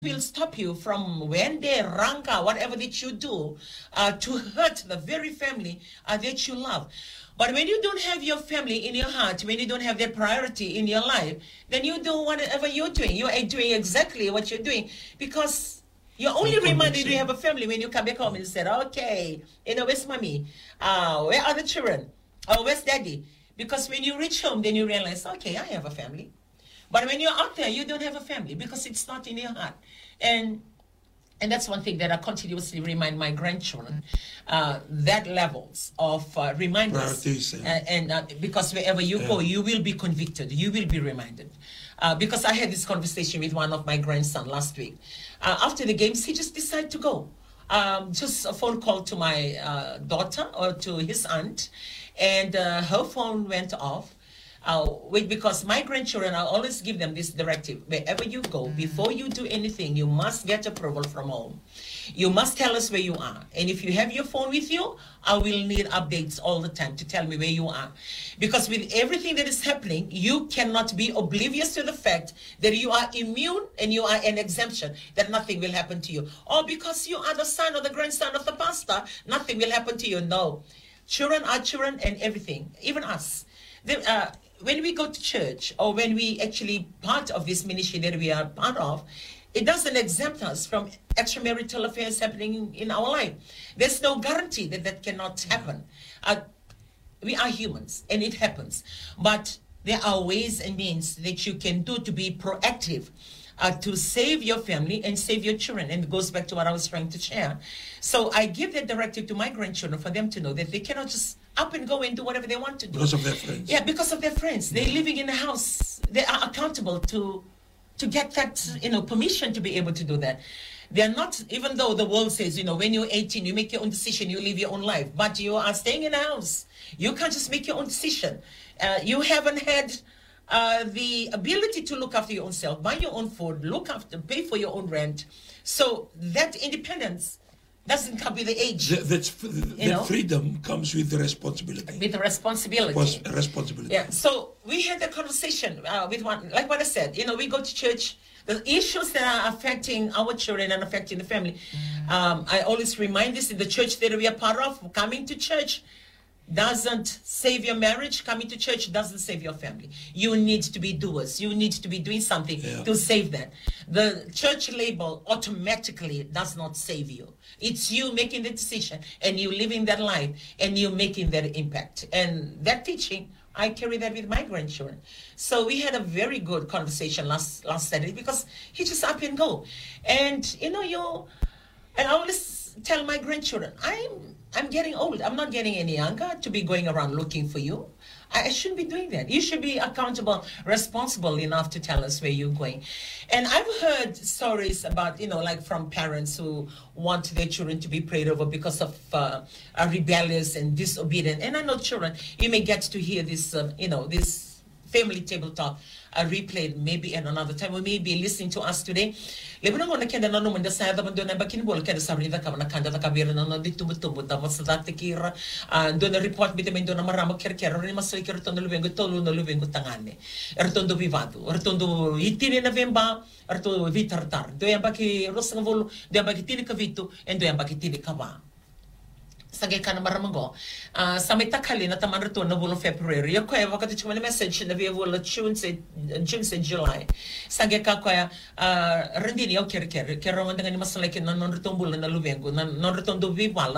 will stop you from when they rancor, whatever that you do, to hurt the very family that you love. But when you don't have your family in your heart, when you don't have that priority in your life, then you do whatever you're doing. You are doing exactly what you're doing because you're only reminded you have a family when you come back home and said, okay, where's mommy? Where are the children? Oh, where's daddy? Because when you reach home, then you realize, okay, I have a family. But when you're out there, you don't have a family because it's not in your heart. And that's one thing that I continuously remind my grandchildren, that levels of reminders. Because wherever you go, you will be convicted. You will be reminded. Because I had this conversation with one of my grandson last week. After the games, he just decided to go. Just a phone call to my daughter or to his aunt. And her phone went off. Because my grandchildren, I always give them this directive. Wherever you go, before you do anything, you must get approval from home. You must tell us where you are. And if you have your phone with you, I will need updates all the time to tell me where you are. Because with everything that is happening, you cannot be oblivious to the fact that you are immune and you are an exemption, that nothing will happen to you. Or because you are the son or the grandson of the pastor, nothing will happen to you. No. Children are children and everything, even us. When we go to church or when we actually part of this ministry that we are part of, it doesn't exempt us from extramarital affairs happening in our life. There's no guarantee that that cannot happen. We are humans and it happens. But there are ways and means that you can do to be proactive to save your family and save your children. And it goes back to what I was trying to share. So I give that directive to my grandchildren for them to know that they cannot just up and go and do whatever they want to do. Because of their friends. Yeah, because of their friends. They're living in a house. They are accountable to get that, permission to be able to do that. They're not, even though the world says, when you're 18, you make your own decision, you live your own life. But you are staying in a house. You can't just make your own decision. You haven't had the ability to look after your own self, buy your own food, pay for your own rent. So that independence doesn't come with the age. That freedom comes with the responsibility. With the responsibility. Responsibility. Yeah. So we had a conversation with one, like what I said, we go to church, the issues that are affecting our children and affecting the family. I always remind this in the church that we are part of, coming to church doesn't save your marriage. Coming to church doesn't save your family. You need to be doers. You need to be doing something to save that. The church label automatically does not save you. It's you making the decision and you living that life and you making that impact. And that teaching, I carry that with my grandchildren. So we had a very good conversation last Saturday because he just up and go. And and I always tell my grandchildren, I'm getting old. I'm not getting any younger to be going around looking for you. I shouldn't be doing that. You should be accountable, responsible enough to tell us where you're going. And I've heard stories about, like from parents who want their children to be prayed over because of rebellious and disobedient. And I know children, you may get to hear this, this family table talk replayed maybe at another time. We may be listening to us today. Lebron ko na kenda na naman da sa daban do na bakin bol kenda sa rinda ka na kanda ka bira na dito tumutubot da sa dati kira do na report bitamin do na marama kerkero ni masoy kero to no lubengo tolo no lubengo tangane ertondo vivado ertondo itine na vemba erto vitartar do yan baki rosang volo do yan baki tini ka vito and do yan baki tini ka ba sagay ka na maramango sa may takali na taman rito na bulong February yo kaya wakati chuma na message na via wala June sa July sagay ka kaya rendini yo kero man dengan masalay kin non rito bulan na lubengo non rito do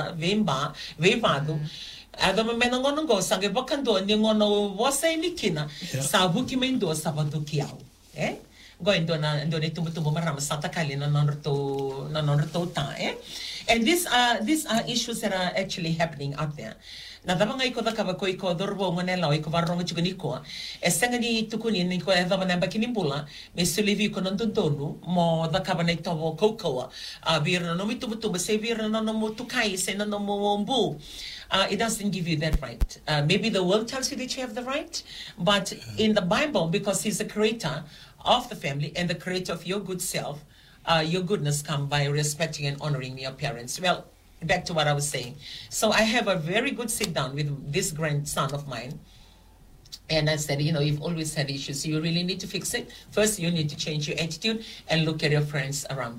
vivado ada menangon ngo sagay bakando ni ngono wasa inikina sa buki mendo sa badukiao going do na tumbo marama sa takali na non rito ta And these are issues that are actually happening out there. Na dama nga iko da kaba ko iko dorbo ngonela iko varrongo chugani ko. Esanga ni tukuni ni ko eva na bakinimbula. Me sulivi ko nondonu mo da kaba na itobo kokoa. Bir no mitubutu se vir no mo tukai se no mo mbu. It doesn't give you that right. Maybe the world tells you that you have the right, but in the Bible, because He's the creator of the family and the creator of your good self, your goodness come by respecting and honoring your parents. Well, back to what I was saying. So I have a very good sit down with this grandson of mine. And I said, you've always had issues. You really need to fix it. First, you need to change your attitude and look at your friends around you.